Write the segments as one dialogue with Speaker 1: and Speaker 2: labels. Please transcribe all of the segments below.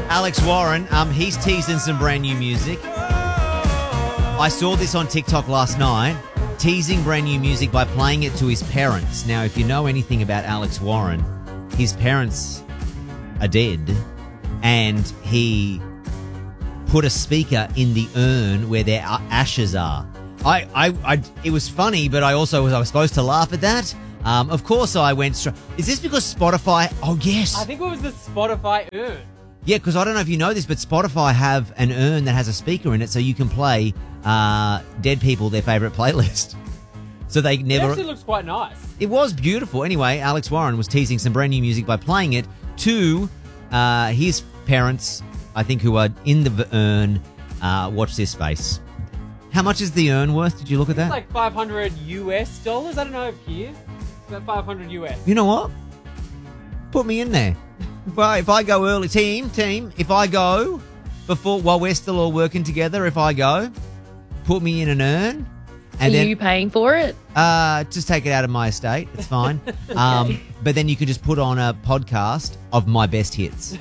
Speaker 1: Alex Warren, he's teasing some brand new music. I saw this on TikTok last night, teasing brand new music by playing it to his parents. Now, if you know anything about Alex Warren, his parents are dead, and he put a speaker in the urn where their ashes are. It was funny, but I was supposed to laugh at that. Of course, I went straight. Is this because Spotify? Oh, yes.
Speaker 2: I think it was the Spotify urn.
Speaker 1: Yeah, because I don't know if you know this, but Spotify have an urn that has a speaker in it, so you can play dead people their favourite playlist. So they never.
Speaker 2: It actually looks quite nice.
Speaker 1: It was beautiful. Anyway, Alex Warren was teasing some brand new music by playing it to his parents, I think, who are in the urn. Watch this space. How much is the urn worth? Did you look at that?
Speaker 2: It's like $500 US. I don't know if here. It's about 500 US.
Speaker 1: You know what? Put me in there. If I go early, team, if I go while we're still all working together, if I go, put me in an urn. And
Speaker 3: Are you paying for it?
Speaker 1: Just take it out of my estate. It's fine. Okay. But then you could just put on a podcast of my best hits.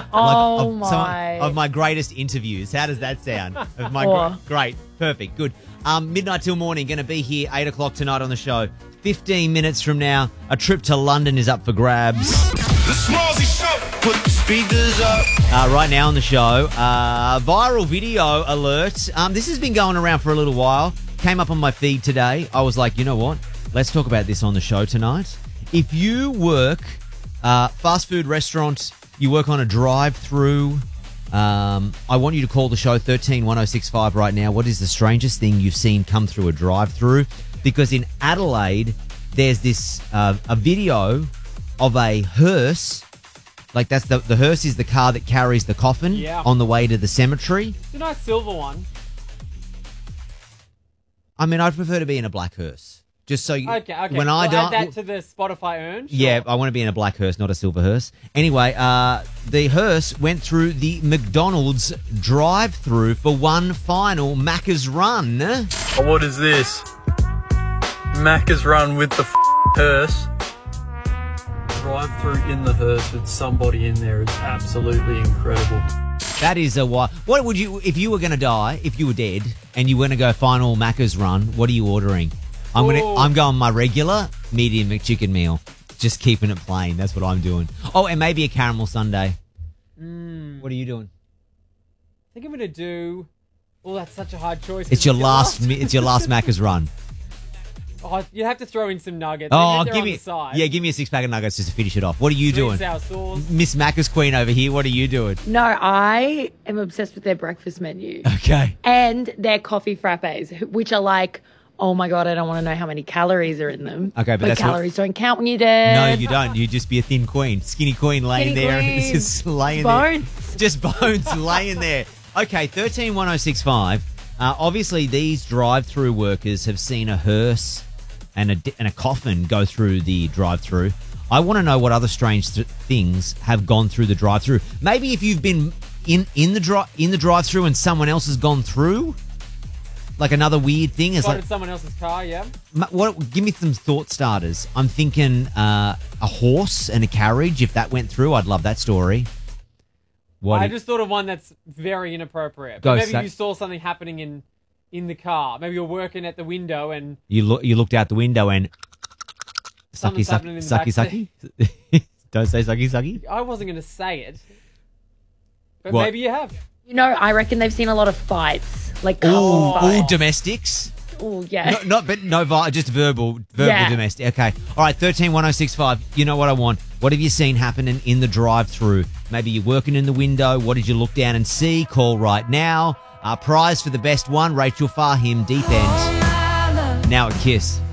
Speaker 3: Of
Speaker 1: my greatest interviews. How does that sound? Of my great. Perfect. Good. Midnight till morning. Going to be here 8 o'clock tonight on the show. 15 minutes from now, a trip to London is up for grabs.
Speaker 4: The Smallzy Show, put the speakers up.
Speaker 1: Right now on the show, viral video alert. This has been going around for a little while. Came up on my feed today. I was like, you know what? Let's talk about this on the show tonight. If you work fast food restaurant, you work on a drive-through, I want you to call the show 131065 right now. What is the strangest thing you've seen come through a drive-through? Because in Adelaide, there's this a video of a hearse. Like that's the hearse is the car that carries the coffin on the way to the cemetery.
Speaker 2: It's a nice silver one.
Speaker 1: I mean, I'd prefer to be in a black hearse. Just so you...
Speaker 2: Okay.
Speaker 1: When
Speaker 2: I
Speaker 1: don't...
Speaker 2: add that to the Spotify urn? Sure.
Speaker 1: Yeah, I want to be in a black hearse, not a silver hearse. Anyway, the hearse went through the McDonald's drive-through for one final Macca's run.
Speaker 5: What is this? Macca's run with the hearse. Drive-through in the hearse with somebody in there is absolutely incredible.
Speaker 1: That is a what? What would you, if you were going to die, if you were dead, and you were going to go final Macca's run? What are you ordering? I'm going my regular medium McChicken meal, just keeping it plain. That's what I'm doing. Oh, and maybe a caramel sundae. What are you doing?
Speaker 2: I think I'm going to do. Oh, that's such a hard choice.
Speaker 1: It's your last. It's your last Macca's run.
Speaker 2: Oh, you have to throw in some nuggets.
Speaker 1: Oh,
Speaker 2: give me a
Speaker 1: 6-pack of nuggets just to finish it off. What are you doing?
Speaker 2: Sour sauce.
Speaker 1: Miss Macca's Queen over here. What are you doing?
Speaker 3: No, I am obsessed with their breakfast menu.
Speaker 1: Okay.
Speaker 3: And their coffee frappes, which are like, oh my God, I don't want to know how many calories are in them.
Speaker 1: Okay, but that's
Speaker 3: calories don't count when you're dead.
Speaker 1: No, you don't. You just be a thin queen, skinny queen laying there.
Speaker 3: Queen.
Speaker 1: Just laying
Speaker 3: bones.
Speaker 1: there. Just bones laying there. Okay, 131065. Obviously, these drive-through workers have seen a hearse and a coffin go through the drive-through. I want to know what other strange things have gone through the drive-through. Maybe if you've been in the drive-through and someone else has gone through, like another weird thing is like
Speaker 2: someone else's car. Yeah.
Speaker 1: Give me some thought starters. I'm thinking a horse and a carriage. If that went through, I'd love that story.
Speaker 2: I just thought of one that's very inappropriate. Maybe you saw something happening in the car. Maybe you're working at the window and
Speaker 1: you looked out the window and
Speaker 2: sucky.
Speaker 1: Don't say sucky.
Speaker 2: I wasn't going to say it, but
Speaker 1: what?
Speaker 2: Maybe you have.
Speaker 3: You know, I reckon they've seen a lot of fights, like car fights.
Speaker 1: All domestics.
Speaker 3: Oh yeah.
Speaker 1: Just verbal domestic. Okay. All right. 131065. You know what I want. What have you seen happening in the drive-through? Maybe you're working in the window. What did you look down and see? Call right now. Our prize for the best one, Rachel Fahim, Deep End. Now at Kiss.